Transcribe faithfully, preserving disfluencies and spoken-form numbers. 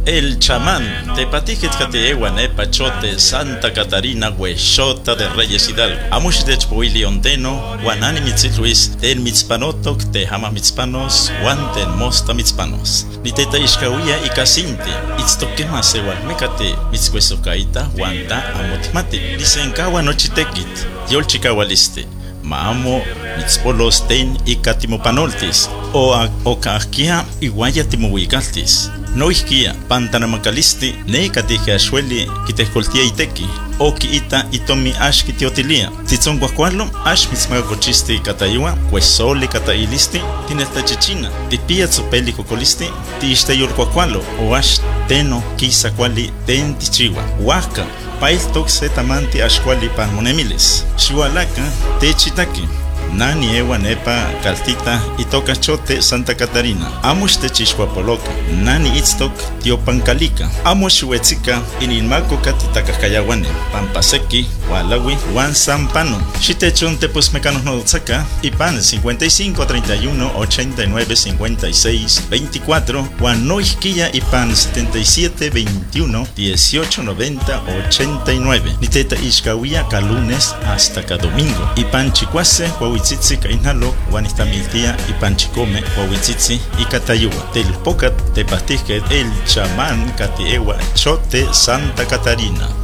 El chamán, tepatijet kateewa nepa chote Santa Catarina huexota de Reyes Hidalgo. Amush de chpuili ondeno, guanani mitzitluis, ten mitzpanotok, te hama mitzpanos, guanten mosta mitzpanos. Ni teta ishkawia y casinti, itztokema sewal mecate, mitzcuesocaita, guanta amotimate. Disenkawa nochitekit, yol chikawaliste. Maamo mitzpolos ten y katimopanoltis, o okahkia iguaya timohuigaltis. No isquia, pantanamacalisti, ne katije ashweli, kitescoltia iteki, o kiita itomi ash kitiotilia. Titzon guacualo, ash mitzmagacochisti kataiwa, cuesoli katailisti, tinesta chichina, tipia tsupeli cocolisti, tiistayol guacualo, o ash teno kisa cuali ten tichiwa, huaca. Pail toxe tamanti ashkwali pan monemiles. Shiwalaka techitaki. Nani ewa nepa kaltita itoka chote Santa Catarina. Amush techishwapoloka. Nani itztok tiopancalica. Amush huetzika inilmako katitakaskayawane. Pampaseki, walawi, wan sampano. Shitechon tepus mecanos nodotzaka. Ipan cincuenta y cinco, treinta y uno, ochenta y nueve, cincuenta y seis, veinticuatro. Wan noisquilla ipan setenta y siete, veintiuno, dieciocho, noventa, ochenta y nueve. Niteta ishkawia ka lunes hasta ka domingo. Ipan chicuase, Huahuitzitzi kainalo, Guanistamiltia y Panchicome, Huahuitzitzi y Catayua. Telpocat tepastizque el chamán Catiewa Chote Santa Catarina.